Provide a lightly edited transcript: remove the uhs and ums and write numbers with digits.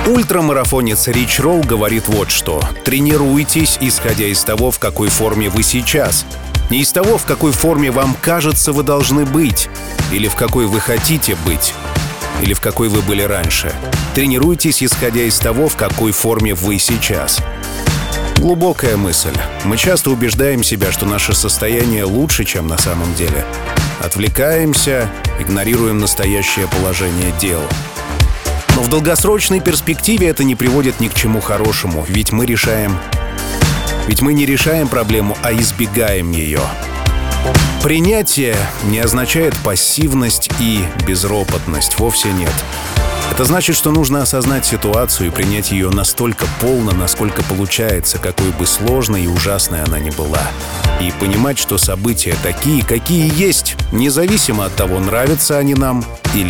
Ультрамарафонец Рич Роу говорит вот что. Тренируйтесь, исходя из того, в какой форме вы сейчас. Не из того, в какой форме вам кажется вы должны быть, или в какой вы хотите быть, или в какой вы были раньше. Тренируйтесь, исходя из того, в какой форме вы сейчас. Глубокая мысль. Мы часто убеждаем себя, что наше состояние лучше, чем на самом деле. Отвлекаемся, игнорируем настоящее положение дел. Но в долгосрочной перспективе это не приводит ни к чему хорошему, ведь мы не решаем проблему, а избегаем ее. Принятие не означает пассивность и безропотность, вовсе нет. Это значит, что нужно осознать ситуацию и принять ее настолько полно, насколько получается, какой бы сложной и ужасной она ни была. И понимать, что события такие, какие есть, независимо от того, нравятся они нам или